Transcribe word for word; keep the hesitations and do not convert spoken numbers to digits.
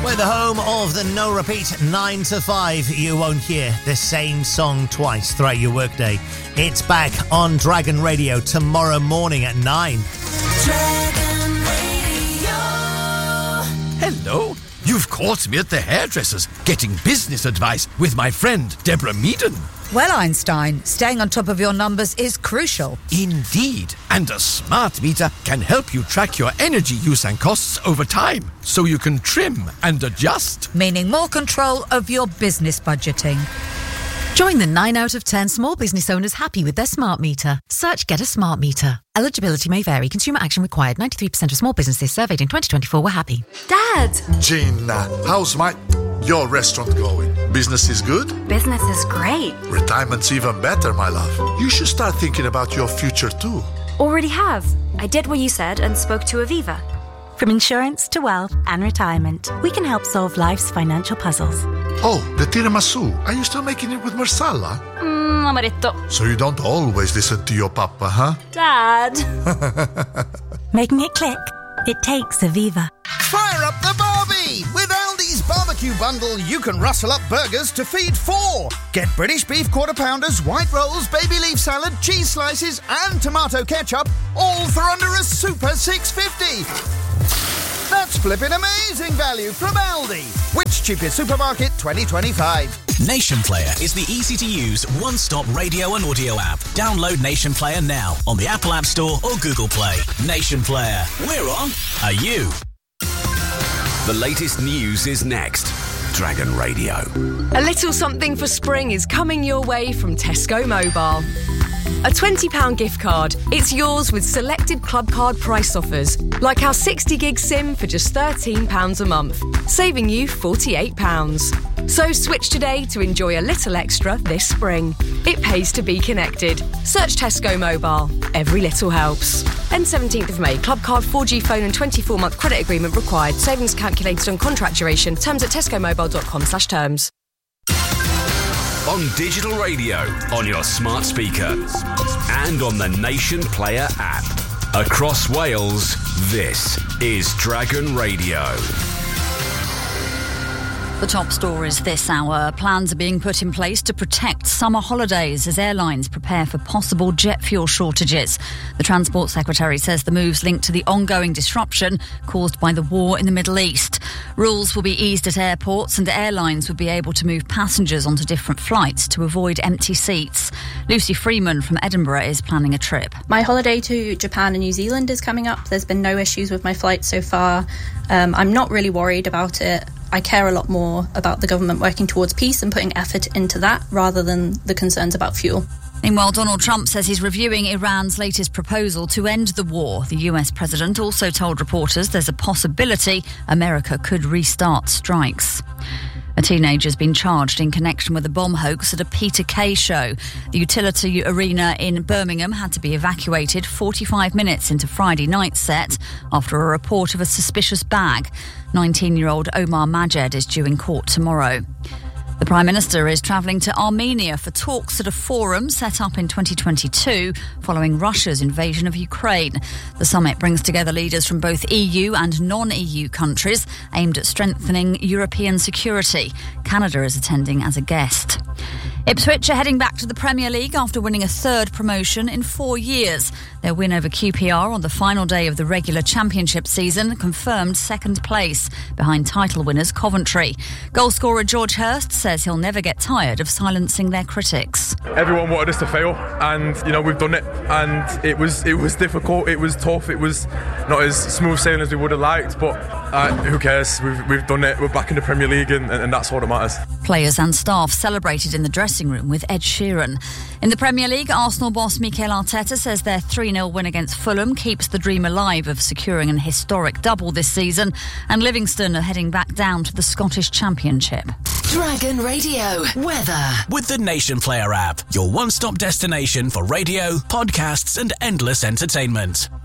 We're the home of the no repeat nine to five. You won't hear the same song twice throughout your workday. It's back on Dragon Radio tomorrow morning at nine. Dragon Radio. Hello. You've caught me at the hairdresser's getting business advice with my friend Deborah Meaden. Well, Einstein, staying on top of your numbers is crucial. Indeed. And a smart meter can help you track your energy use and costs over time, so you can trim and adjust. Meaning more control of your business budgeting. Join the nine out of ten small business owners happy with their smart meter. Search Get a Smart Meter. Eligibility may vary. Consumer action required. ninety-three percent of small businesses surveyed in twenty twenty-four were happy. Dad! Gina, how's my... your restaurant going? Business is good? Business is great. Retirement's even better, my love. You should start thinking about your future too. Already have. I did what you said and spoke to Aviva. From insurance to wealth and retirement, we can help solve life's financial puzzles. Oh, the tiramisu. Are you still making it with marsala? Mmm, amaretto. So you don't always listen to your papa, huh? Dad! Making it click? It takes Aviva. Fire up the Barbie! With Aldi's barbecue bundle, you can rustle up burgers to feed four. Get British beef quarter pounders, white rolls, baby leaf salad, cheese slices, and tomato ketchup, all for under a super six fifty. That's flipping amazing value from Aldi. Which cheapest supermarket twenty twenty-five? Nation Player is the easy-to-use one-stop radio and audio app. Download Nation Player now on the Apple App Store or Google Play. Nation Player. We're on. Are you? The latest news is next. Dragon Radio. A little something for spring is coming your way from Tesco Mobile. A twenty pounds gift card. It's yours with selected club card price offers, like our sixty gig SIM for just thirteen pounds a month, saving you forty-eight pounds. So switch today to enjoy a little extra this spring. It pays to be connected. Search Tesco Mobile. Every little helps. End seventeenth of May. Club card, four G phone and twenty-four month credit agreement required. Savings calculated on contract duration. Terms at tescomobile.com slash terms. On digital radio, on your smart speaker, and on the Nation Player app. Across Wales, this is Dragon Radio. The top stories this hour. Plans are being put in place to protect summer holidays as airlines prepare for possible jet fuel shortages. The Transport Secretary says the move's linked to the ongoing disruption caused by the war in the Middle East. Rules will be eased at airports and airlines will be able to move passengers onto different flights to avoid empty seats. Lucy Freeman from Edinburgh is planning a trip. My holiday to Japan and New Zealand is coming up. There's been no issues with my flight so far. Um, I'm not really worried about it. I care a lot more about the government working towards peace and putting effort into that rather than the concerns about fuel. Meanwhile, Donald Trump says he's reviewing Iran's latest proposal to end the war. The U S president also told reporters there's a possibility America could restart strikes. A teenager's been charged in connection with a bomb hoax at a Peter Kay show. The Utility Arena in Birmingham had to be evacuated forty-five minutes into Friday night's set after a report of a suspicious bag. nineteen-year-old Omar Majed is due in court tomorrow. The Prime Minister is travelling to Armenia for talks at a forum set up in twenty twenty-two following Russia's invasion of Ukraine. The summit brings together leaders from both E U and non-E U countries aimed at strengthening European security. Canada is attending as a guest. Ipswich are heading back to the Premier League after winning a third promotion in four years. Their win over Q P R on the final day of the regular championship season confirmed second place behind title winners Coventry. Goalscorer George Hurst says he'll never get tired of silencing their critics. Everyone wanted us to fail, and you know we've done it. And it was it was difficult, it was tough, it was not as smooth sailing as we would have liked. But uh, who cares? We've we've done it. We're back in the Premier League, and, and that's all that matters. Players and staff celebrated in the dressing room with Ed Sheeran. In the Premier League, Arsenal boss Mikel Arteta says their three nil win against Fulham keeps the dream alive of securing an historic double this season, and Livingston are heading back down to the Scottish Championship. Dragon Radio weather with the Nation Player app, your one-stop destination for radio, podcasts and endless entertainment.